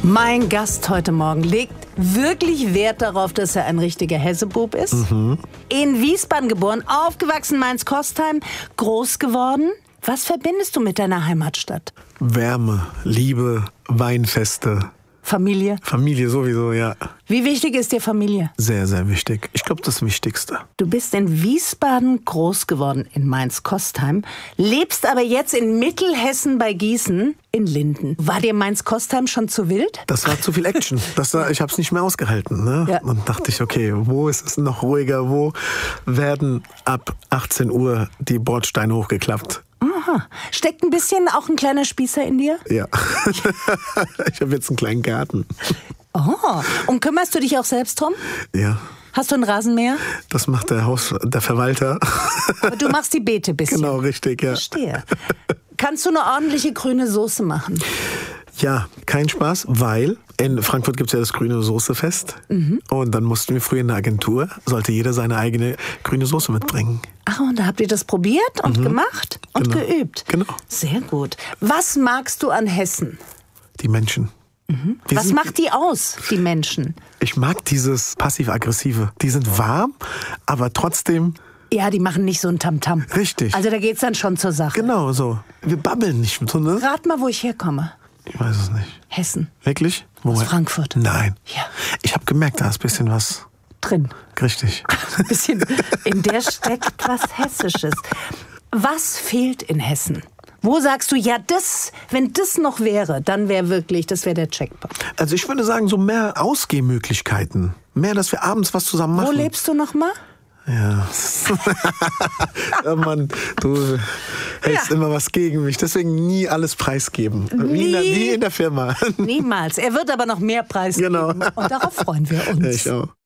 Mein Gast heute Morgen legt wirklich Wert darauf, dass er ein richtiger Hessebub ist. In Wiesbaden geboren, aufgewachsen Mainz-Kostheim, groß geworden. Was verbindest du mit deiner Heimatstadt? Wärme, Liebe, Weinfeste. Familie? Familie sowieso, ja. Wie wichtig ist dir Familie? Sehr, sehr wichtig. Ich glaube, das Wichtigste. Du bist in Wiesbaden groß geworden, in Mainz-Kostheim, lebst aber jetzt in Mittelhessen bei Gießen, in Linden. War dir Mainz-Kostheim schon zu wild? Das war zu viel Action. Ich habe es nicht mehr ausgehalten. Ne? Ja. Und dachte ich, okay, wo ist es noch ruhiger? Wo werden ab 18 Uhr die Bordsteine hochgeklappt? Aha. Steckt ein bisschen auch ein kleiner Spießer in dir? Ja. Ich habe jetzt einen kleinen Garten. Oh. Und kümmerst du dich auch selbst drum? Ja. Hast du ein Rasenmäher? Das macht der Verwalter. Aber du machst die Beete ein bisschen. Genau, richtig, ja. Verstehe. Kannst du eine ordentliche grüne Soße machen? Ja, kein Spaß, weil in Frankfurt gibt es ja das grüne Soßefest. Und dann mussten wir früher in der Agentur, sollte jeder seine eigene grüne Soße mitbringen. Ach, und da habt ihr das probiert und gemacht und Genau. geübt? Genau. Sehr gut. Was magst du an Hessen? Die Menschen. Was macht die aus, die Menschen? Ich mag dieses Passiv-Aggressive. Die sind warm, aber trotzdem Ja, die machen nicht so ein Tamtam. richtig. Also da geht's dann schon zur Sache. Genau so. Wir babbeln nicht so, ne? Rat mal, wo ich herkomme. Ich weiß es nicht. Hessen. Wirklich? Aus Frankfurt. Nein. Ja. Ich habe gemerkt, da ist ein bisschen was. Drin. Richtig. Ein bisschen. In der steckt was Hessisches. Was fehlt in Hessen? Wo sagst du, ja, wenn das noch wäre, dann das wäre der Jackpot. Also ich würde sagen, so mehr Ausgehmöglichkeiten. Mehr, dass wir abends was zusammen machen. Wo lebst du noch mal? Ja. Oh Mann, du hältst immer was gegen mich. Deswegen nie alles preisgeben. Wie in der Firma. Niemals. Er wird aber noch mehr preisgeben. Genau. Und darauf freuen wir uns. Ich auch.